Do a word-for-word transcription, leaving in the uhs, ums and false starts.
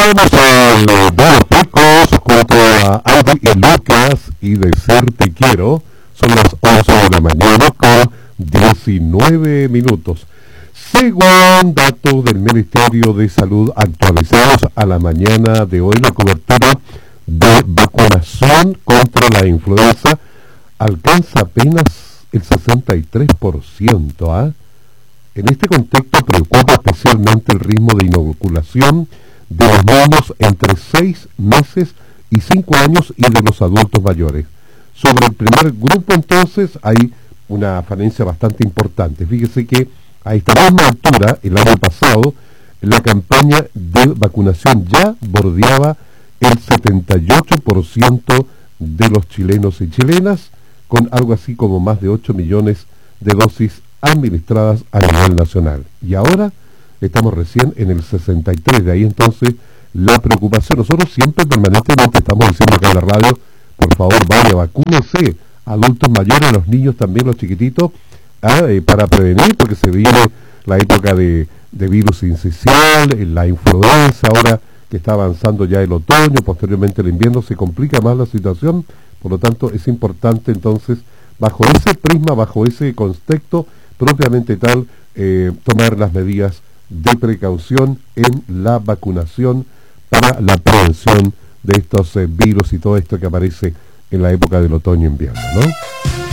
estamos en eh, Buenos Picos junto a Andy y Lucas y de Ser Te Quiero. Son las once de la mañana con diecinueve minutos. Según datos del Ministerio de Salud actualizados a la mañana de hoy, la cobertura de vacunación contra la influenza alcanza apenas el sesenta y tres por ciento. ¿eh? En este contexto preocupa especialmente el ritmo de inoculación de los niños entre seis meses y cinco años y de los adultos mayores. Sobre el primer grupo, entonces, hay una falencia bastante importante. Fíjese que a esta misma altura, el año pasado, la campaña de vacunación ya bordeaba el setenta y ocho por ciento de los chilenos y chilenas, con algo así como más de ocho millones de dosis administradas a nivel nacional. Y ahora estamos recién en el sesenta y tres, de ahí entonces la preocupación. Nosotros siempre permanentemente estamos diciendo acá en la radio, por favor vaya, vacúnese, adultos mayores, los niños también, los chiquititos, ¿ah? eh, para prevenir, porque se viene la época de, de virus incisional, la influenza, ahora que está avanzando ya el otoño, posteriormente el invierno, se complica más la situación. Por lo tanto es importante entonces, bajo ese prisma, bajo ese contexto propiamente tal, eh, tomar las medidas de precaución en la vacunación para la prevención de estos eh, virus y todo esto que aparece en la época del otoño-invierno, ¿no?